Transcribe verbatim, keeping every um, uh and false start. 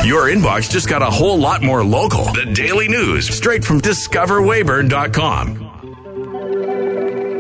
Your inbox just got a whole lot more local. The Daily News, straight from discover weyburn dot com.